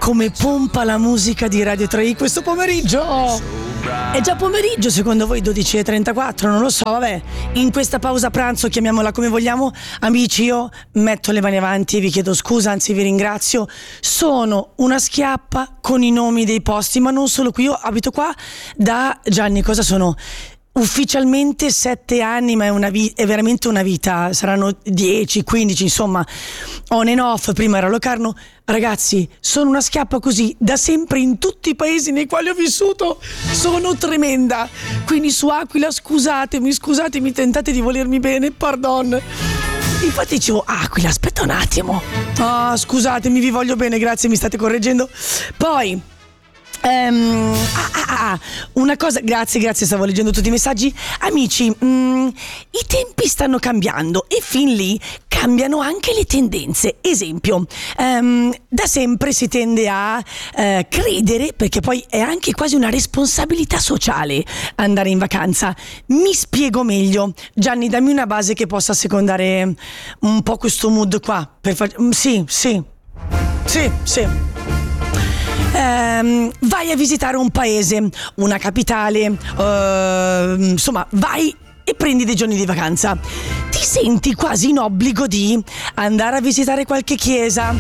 come pompa la musica di Radio 3 questo pomeriggio. È già pomeriggio, secondo voi 12:34, non lo so, vabbè. In questa pausa pranzo, chiamiamola come vogliamo, amici, io metto le mani avanti e vi chiedo scusa, anzi vi ringrazio. Sono una schiappa con i nomi dei posti, ma non solo qui, io abito qua da Gianni, cosa sono? Ufficialmente 7 anni, ma è veramente una vita, saranno 10, 15, insomma, on and off. Prima era Locarno. Ragazzi, sono una schiappa così da sempre in tutti i paesi nei quali ho vissuto, sono tremenda. Quindi su Aquila scusatemi, tentate di volermi bene, pardon. Infatti dicevo Aquila, aspetta un attimo, scusatemi, vi voglio bene, grazie, mi state correggendo. Poi una cosa, grazie, stavo leggendo tutti i messaggi. Amici, i tempi stanno cambiando e fin lì cambiano anche le tendenze. Esempio, da sempre si tende a credere, perché poi è anche quasi una responsabilità sociale andare in vacanza. Mi spiego meglio. Gianni, dammi una base che possa assecondare un po' questo mood qua. Sì. Vai a visitare un paese, una capitale, insomma, vai e prendi dei giorni di vacanza. Ti senti quasi in obbligo di andare a visitare qualche chiesa,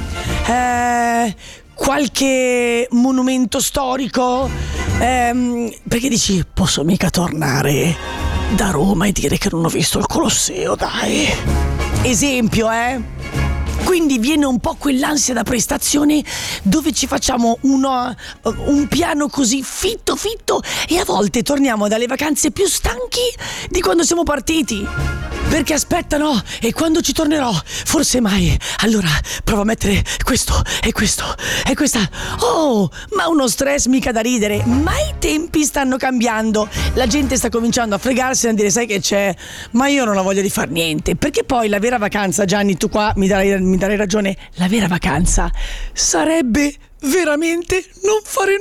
qualche monumento storico, perché dici, posso mica tornare da Roma e dire che non ho visto il Colosseo, dai. Esempio, Quindi viene un po' quell'ansia da prestazione dove ci facciamo un piano così fitto e a volte torniamo dalle vacanze più stanchi di quando siamo partiti. Perché aspetta, no, e quando ci tornerò, forse mai. Allora provo a mettere questo e questa. Oh, ma uno stress mica da ridere. Ma i tempi stanno cambiando. La gente sta cominciando a fregarsene, a dire, sai che c'è? Ma io non ho voglia di far niente. Perché poi la vera vacanza, Gianni, tu qua mi darai ragione, la vera vacanza sarebbe veramente non fare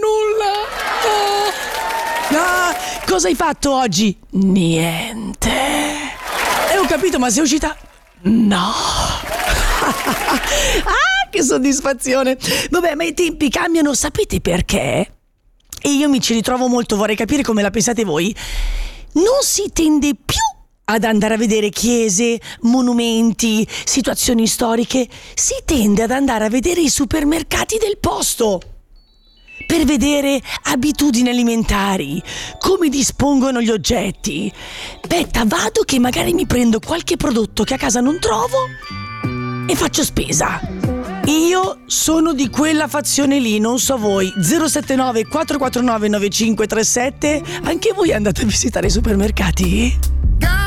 nulla. Cosa hai fatto oggi? Niente. Ho capito, ma sei uscita? No. Che soddisfazione. Vabbè, ma i tempi cambiano, sapete perché? E io mi ci ritrovo molto, vorrei capire come la pensate voi. Non si tende più ad andare a vedere chiese, monumenti, situazioni storiche, si tende ad andare a vedere i supermercati del posto per vedere abitudini alimentari, come dispongono gli oggetti. Aspetta, vado che magari mi prendo qualche prodotto che a casa non trovo e faccio spesa. Io sono di quella fazione lì, non so voi. 079 449 9537. Anche voi andate a visitare i supermercati?